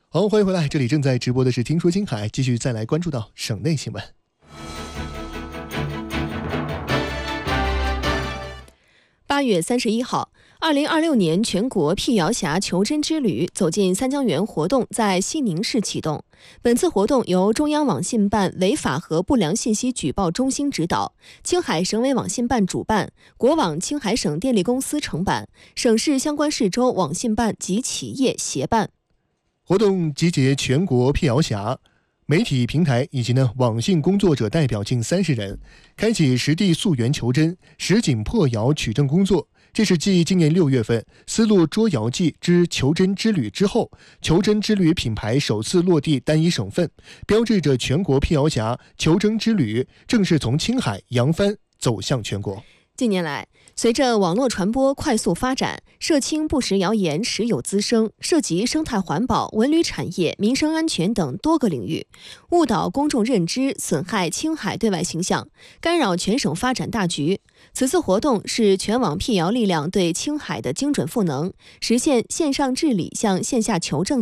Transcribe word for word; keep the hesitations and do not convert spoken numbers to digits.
好，欢迎回来，这里正在直播的是听说青海，继续再来关注到省内新闻。 八月三十一号，二零二六年全国辟谣侠求真之旅走进三江源活动在西宁市启动。本次活动由中央网信办违法和不良信息举报中心指导，青海省委网信办主办，国网青海省电力公司承办，省市相关市州网信办及企业协办。 活动集结全国辟谣侠、媒体平台以及呢网信工作者代表近三十人，开启实地溯源求真、实景破谣取证工作。这是继今年六月份丝路捉谣记之求真之旅之后，求真之旅品牌首次落地单一省份，标志着全国辟谣侠求真之旅正式从青海扬帆走向全国。 近年来，随着网络传播快速发展，涉青不实谣言时有滋生，涉及生态环保、文旅产业、民生安全等多个领域，误导公众认知，损害青海对外形象，干扰全省发展大局。此次活动是全网辟谣力量对青海的精准赋能，实现线上治理向线下求证